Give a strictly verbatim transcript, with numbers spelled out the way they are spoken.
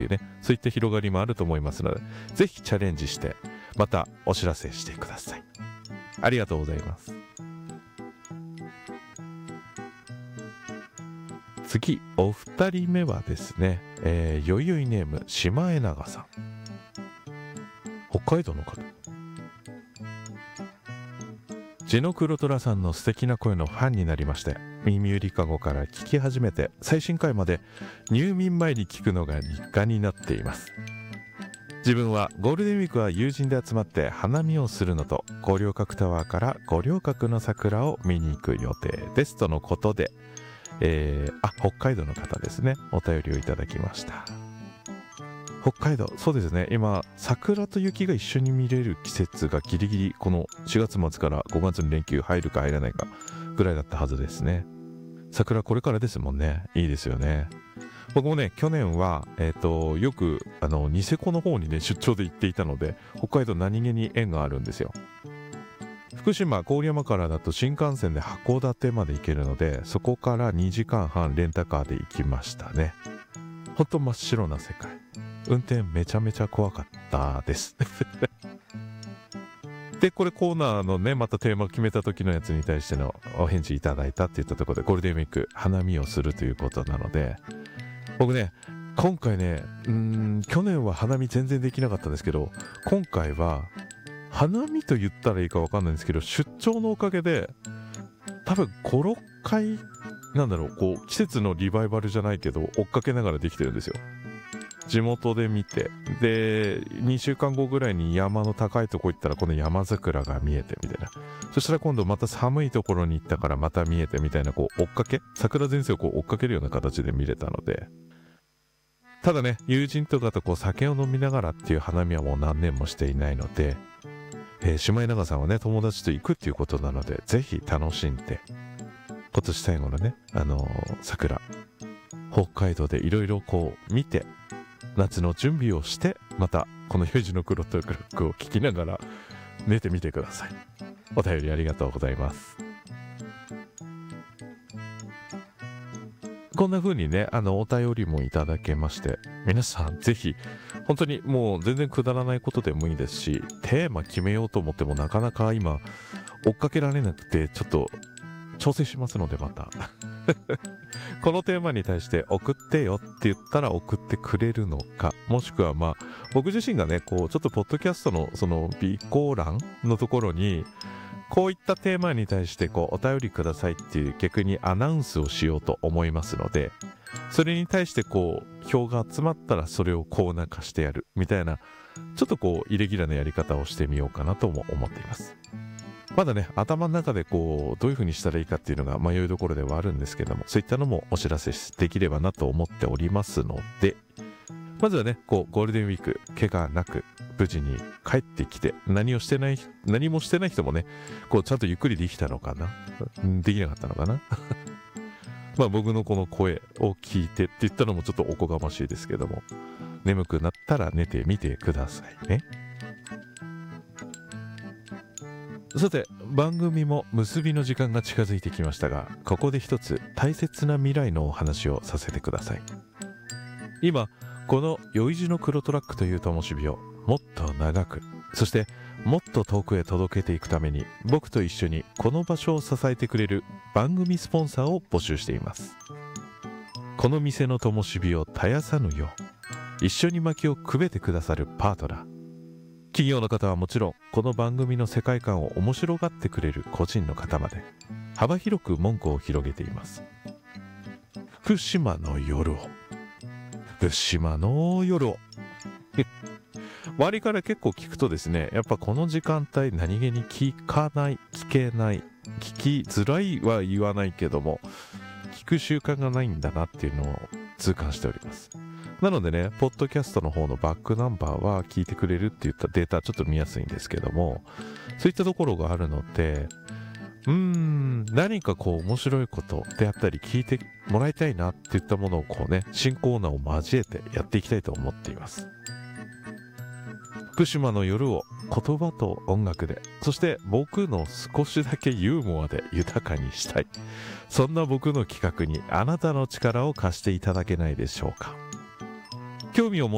いうね、そういった広がりもあると思いますので、ぜひチャレンジしてまたお知らせしてください。ありがとうございます。次お二人目はですね、えー、よいよいネームシマエナガさん、北海道の方。ジノクロトラさんの素敵な声のファンになりまして、耳ゆりかごから聞き始めて最新回まで入眠前に聞くのが日課になっています。自分はゴールデンウィークは友人で集まって花見をするのと、五稜郭タワーから五稜郭の桜を見に行く予定ですとのことで、えー、あ、北海道の方ですね、お便りをいただきました。北海道、そうですね、今桜と雪が一緒に見れる季節がギリギリこのしがつ末からごがつの連休入るか入らないかぐらいだったはずですね。桜これからですもんね。いいですよね。僕もね、去年は、えっと、よくあのニセコの方にね出張で行っていたので、北海道何気に縁があるんですよ。福島郡山からだと新幹線で函館まで行けるので、そこからにじかんはんレンタカーで行きましたね。ほんと真っ白な世界。運転めちゃめちゃ怖かったですで、これコーナーのね、またテーマを決めた時のやつに対してのお返事いただいたって言ったところで、ゴールデンウィーク花見をするということなので、僕ね、今回ね、うーん、去年は花見全然できなかったんですけど、今回は花見と言ったらいいか分かんないんですけど、出張のおかげで多分ご、ろっかいなんだろう、こう季節のリバイバルじゃないけど追っかけながらできてるんですよ。地元で見て、でにしゅうかんごぐらいに山の高いとこ行ったらこの山桜が見えてみたいな、そしたら今度また寒いところに行ったからまた見えてみたいな、こう追っかけ、桜前線をこう追っかけるような形で見れたので、ただね、友人とかとこう酒を飲みながらっていう花見はもう何年もしていないので、えー、シマエナガさんはね、友達と行くっていうことなので、ぜひ楽しんで、今年最後のね、あのー、桜北海道でいろいろこう見て、夏の準備をして、またこのよいじのクロットクロックを聞きながら寝てみてください。お便りありがとうございます。こんな風にね、あのお便りもいただけまして、皆さんぜひ本当にもう全然くだらないことでもいいですし、テーマ決めようと思ってもなかなか今追っかけられなくて、ちょっと調整しますので、またこのテーマに対して送ってよって言ったら送ってくれるのか、もしくはまあ僕自身がね、こうちょっとポッドキャストのその備考欄のところにこういったテーマに対してこうお便りくださいっていう逆にアナウンスをしようと思いますので、それに対してこう票が集まったらそれをコーナー化してやるみたいな、ちょっとこうイレギュラーなやり方をしてみようかなとも思っています。まだね、頭の中でこうどういう風にしたらいいかっていうのが迷いどころではあるんですけども、そういったのもお知らせできればなと思っておりますので、まずはね、こうゴールデンウィーク怪我なく無事に帰ってきて、何をしてない何もしてない人もね、こうちゃんとゆっくりできたのかな、できなかったのかなまあ僕のこの声を聞いてって言ったのもちょっとおこがましいですけども、眠くなったら寝てみてくださいね。さて、番組も結びの時間が近づいてきましたが、ここで一つ大切な未来のお話をさせてください。今このよいじの黒トラックという灯火をもっと長く、そしてもっと遠くへ届けていくために、僕と一緒にこの場所を支えてくれる番組スポンサーを募集しています。この店の灯火を絶やさぬよう、一緒に薪をくべてくださるパートナー、企業の方はもちろん、この番組の世界観を面白がってくれる個人の方まで、幅広く門戸を広げています。福島の夜を、福島の夜を周りから結構聞くとですね、やっぱこの時間帯何気に聞かない、聞けない、聞きづらいは言わないけども、聞く習慣がないんだなっていうのを痛感しております。なのでね、ポッドキャストの方のバックナンバーは聞いてくれるって言ったデータちょっと見やすいんですけども、そういったところがあるので、うーん、何かこう面白いことであったり聞いてもらいたいなっていったものをこうね、新コーナーを交えてやっていきたいと思っています。福島の夜を言葉と音楽で、そして僕の少しだけユーモアで豊かにしたい、そんな僕の企画にあなたの力を貸していただけないでしょうか。興味を持